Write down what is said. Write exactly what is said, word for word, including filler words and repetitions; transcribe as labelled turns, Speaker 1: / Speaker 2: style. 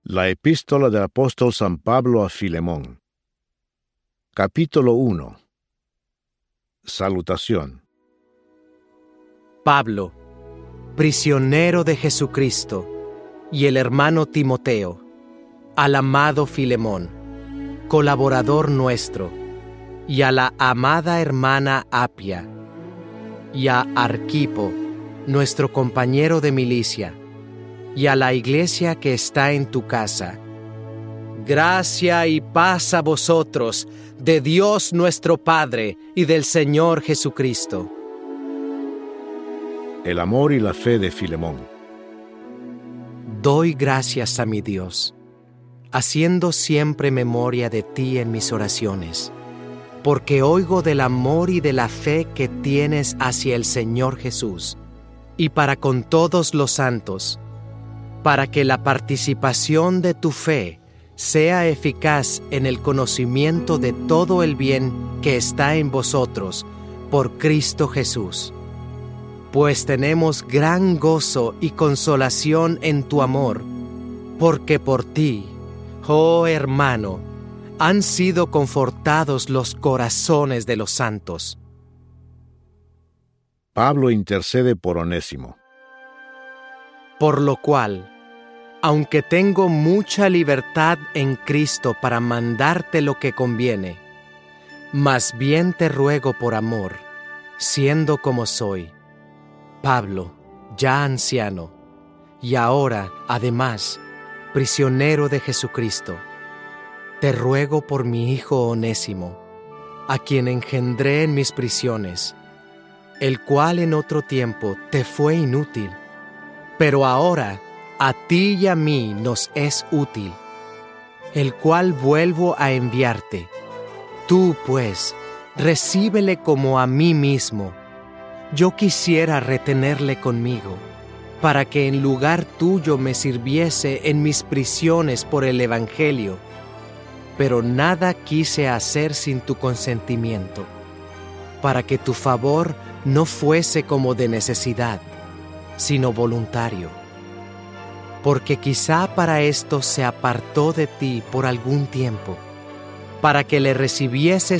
Speaker 1: La epístola del apóstol San Pablo a Filemón. Capítulo uno. Salutación.
Speaker 2: Pablo, prisionero de Jesucristo, y el hermano Timoteo, al amado Filemón, colaborador nuestro, y a la amada hermana Apia, y a Arquipo, nuestro compañero de milicia, y a la iglesia que está en tu casa. Gracia y paz a vosotros, de Dios nuestro Padre y del Señor Jesucristo.
Speaker 1: El amor y la fe de Filemón.
Speaker 2: Doy gracias a mi Dios, haciendo siempre memoria de ti en mis oraciones, porque oigo del amor y de la fe que tienes hacia el Señor Jesús, y para con todos los santos, para que la participación de tu fe sea eficaz en el conocimiento de todo el bien que está en vosotros por Cristo Jesús. Pues tenemos gran gozo y consolación en tu amor, porque por ti, oh hermano, han sido confortados los corazones de los santos.
Speaker 1: Pablo intercede por Onésimo.
Speaker 2: Por lo cual, aunque tengo mucha libertad en Cristo para mandarte lo que conviene, más bien te ruego por amor, siendo como soy, Pablo, ya anciano, y ahora, además, prisionero de Jesucristo, te ruego por mi hijo Onésimo, a quien engendré en mis prisiones, el cual en otro tiempo te fue inútil, pero ahora a ti y a mí nos es útil, el cual vuelvo a enviarte. Tú, pues, recíbele como a mí mismo. Yo quisiera retenerle conmigo, para que en lugar tuyo me sirviese en mis prisiones por el Evangelio, pero nada quise hacer sin tu consentimiento, para que tu favor no fuese como de necesidad, sino voluntario. Porque quizá para esto se apartó de ti por algún tiempo, para que le recibieses